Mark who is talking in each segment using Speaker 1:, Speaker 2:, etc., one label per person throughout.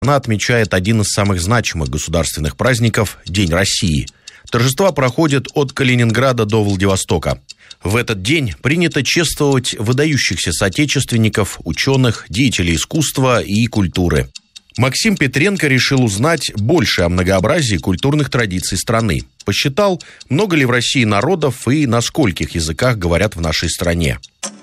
Speaker 1: Она отмечает один из самых значимых государственных праздников – День России. Торжества проходят от Калининграда до Владивостока. В этот день принято чествовать выдающихся соотечественников, ученых, деятелей искусства и культуры. Максим Петренко решил узнать больше о многообразии культурных традиций страны. Посчитал, много ли в России народов и на скольких языках говорят в нашей стране.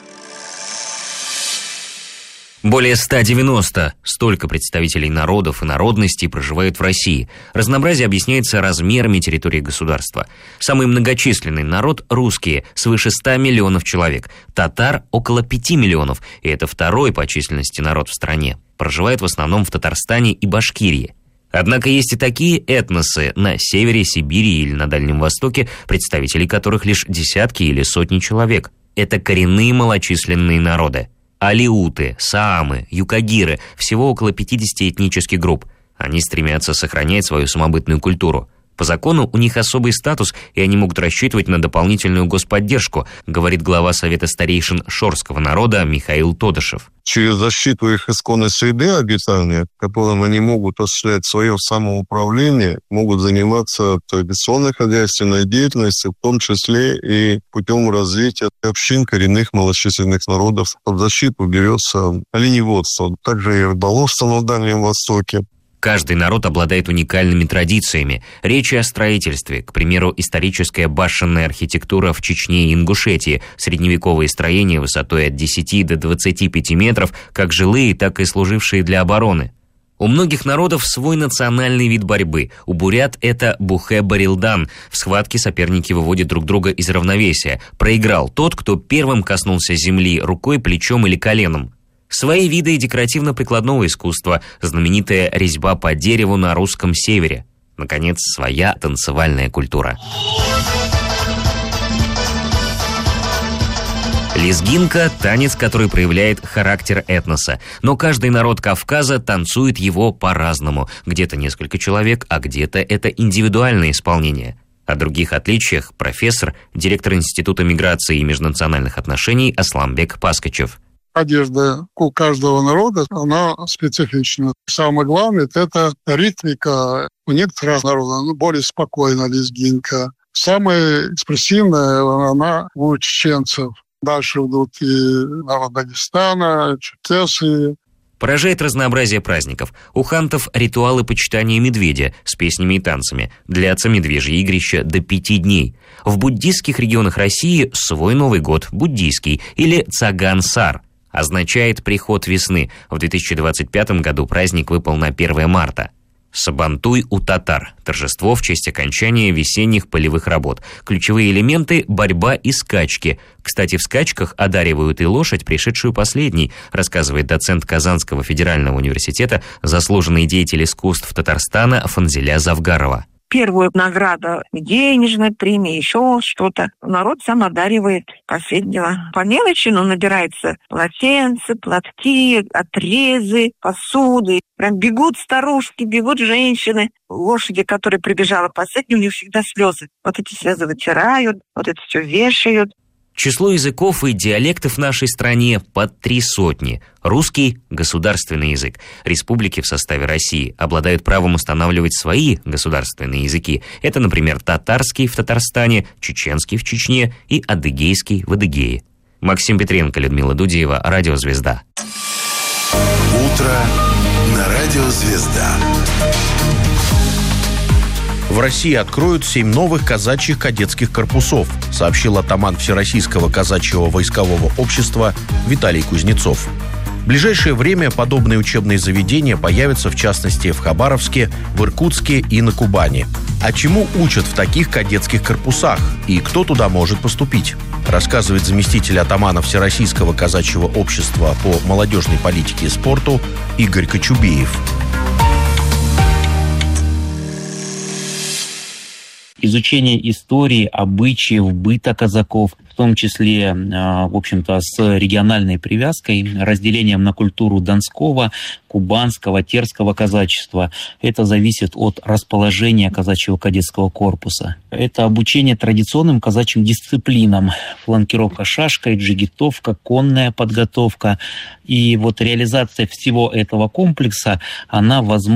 Speaker 2: Более 190. Столько представителей народов и народностей проживают в России. Разнообразие объясняется размерами территории государства. Самый многочисленный народ – русские, свыше 100 миллионов человек. Татар – около 5 миллионов, и это второй по численности народ в стране. Проживает в основном в Татарстане и Башкирии. Однако есть и такие этносы на севере Сибири или на Дальнем Востоке, представителей которых лишь десятки или сотни человек. Это коренные малочисленные народы. Алеуты, саамы, юкагиры – всего около 50 этнических групп. Они стремятся сохранять свою самобытную культуру. По закону у них особый статус, и они могут рассчитывать на дополнительную господдержку, говорит глава Совета старейшин шорского народа Михаил Тодышев.
Speaker 3: Через защиту их исконной среды обитания, которым они могут осуществлять свое самоуправление, могут заниматься традиционной хозяйственной деятельностью, в том числе и путем развития общин коренных малочисленных народов. Под защиту берется оленеводство, также и рыболовство на Дальнем Востоке.
Speaker 2: Каждый народ обладает уникальными традициями. Речь о строительстве, к примеру, историческая башенная архитектура в Чечне и Ингушетии, средневековые строения высотой от 10 до 25 метров, как жилые, так и служившие для обороны. У многих народов свой национальный вид борьбы. У бурят это бухэ-барилдан. В схватке соперники выводят друг друга из равновесия. Проиграл тот, кто первым коснулся земли рукой, плечом или коленом. Свои виды декоративно-прикладного искусства, знаменитая резьба по дереву на русском севере. Наконец, своя танцевальная культура. Лезгинка – танец, который проявляет характер этноса. Но каждый народ Кавказа танцует его по-разному. Где-то несколько человек, а где-то это индивидуальное исполнение. О других отличиях профессор, директор Института миграции и межнациональных отношений Асламбек Паскачев.
Speaker 4: Одежда у каждого народа, она специфична. Самое главное – это ритмика. У некоторых народов более спокойная лезгинка. Самая экспрессивная она у чеченцев. Дальше идут и народ Дагестана, черкесы.
Speaker 2: Поражает разнообразие праздников. У хантов ритуалы почитания медведя с песнями и танцами. Длятся медвежьи игрища до 5 дней. В буддийских регионах России свой Новый год, буддийский, или Цаган-Сар. Означает приход весны. В 2025 году праздник выпал на 1 марта. Сабантуй у татар. Торжество в честь окончания весенних полевых работ. Ключевые элементы – борьба и скачки. Кстати, в скачках одаривают и лошадь, пришедшую последней, рассказывает доцент Казанского федерального университета, заслуженный деятель искусств Татарстана Фанзиля Завгарова.
Speaker 5: Первую награду, денежная премия, еще что-то. Народ сам одаривает последнего. По мелочи, набирается полотенца, платки, отрезы, посуды. Прям бегут старушки, бегут женщины. Лошади, которая прибежала последней, у них всегда слезы. Вот эти слезы вытирают, вот это все вешают.
Speaker 2: Число языков и диалектов в нашей стране под 300. Русский – государственный язык. Республики в составе России обладают правом устанавливать свои государственные языки. Это, например, татарский в Татарстане, чеченский в Чечне и адыгейский в Адыгее. Максим Петренко, Людмила Дудеева, Радио Звезда.
Speaker 6: Утро на Радио Звезда.
Speaker 1: В России откроют 7 новых казачьих кадетских корпусов, сообщил атаман Всероссийского казачьего войскового общества Виталий Кузнецов. В ближайшее время подобные учебные заведения появятся, в частности, в Хабаровске, в Иркутске и на Кубани. А чему учат в таких кадетских корпусах и кто туда может поступить, рассказывает заместитель атамана Всероссийского казачьего общества по молодежной политике и спорту Игорь Кочубеев.
Speaker 7: Изучение истории, обычаев, быта казаков, том числе, в общем-то, с региональной привязкой, разделением на культуру донского, кубанского, терского казачества. Это зависит от расположения казачьего кадетского корпуса. Это обучение традиционным казачьим дисциплинам. Фланкировка шашкой, джигитовка, конная подготовка. И вот реализация всего этого комплекса, она возможна